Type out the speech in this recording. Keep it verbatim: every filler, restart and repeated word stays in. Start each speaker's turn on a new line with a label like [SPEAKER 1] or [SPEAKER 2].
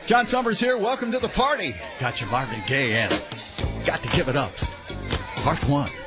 [SPEAKER 1] John Summers here. Welcome to the party. Got your Marvin Gaye and Got to Give It Up. Part one.